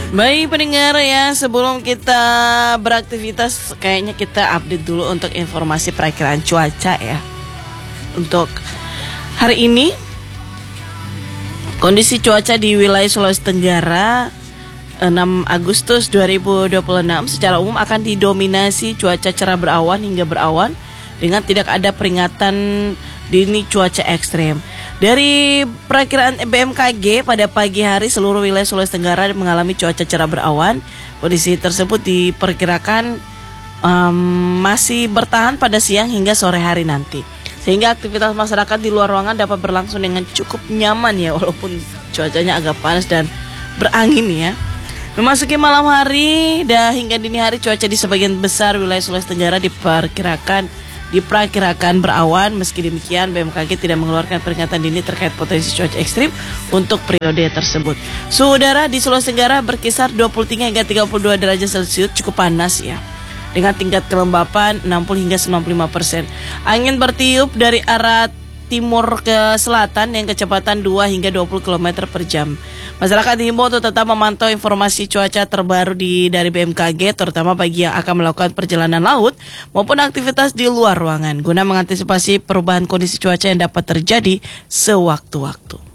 Baik pendengar ya, sebelum kita beraktivitas kayaknya kita update dulu untuk informasi perakiraan cuaca ya. Untuk hari ini kondisi cuaca di wilayah Sulawesi Tenggara 6 Agustus 2026 secara umum akan didominasi cuaca cerah berawan hingga berawan dengan tidak ada peringatan dini cuaca ekstrem. Dari perakiraan BMKG pada pagi hari seluruh wilayah Sulawesi Tenggara mengalami cuaca cerah berawan. Kondisi tersebut diperkirakan masih bertahan pada siang hingga sore hari nanti. Sehingga aktivitas masyarakat di luar ruangan dapat berlangsung dengan cukup nyaman ya, walaupun cuacanya agak panas dan berangin ya. Memasuki malam hari dan hingga dini hari cuaca di sebagian besar wilayah Sulawesi Tenggara diperkirakan berawan. Meski demikian BMKG tidak mengeluarkan peringatan dini terkait potensi cuaca ekstrim untuk periode tersebut. Suhu udara di Sulawesi Tenggara berkisar 23 hingga 32 derajat Celcius, cukup panas ya, dengan tingkat kelembapan 60 hingga 95%. Angin bertiup dari arah timur ke selatan yang kecepatan 2 hingga 20 km per jam. Masyarakat dihimbau untuk tetap memantau informasi cuaca terbaru dari BMKG, terutama bagi yang akan melakukan perjalanan laut maupun aktivitas di luar ruangan, guna mengantisipasi perubahan kondisi cuaca yang dapat terjadi sewaktu-waktu.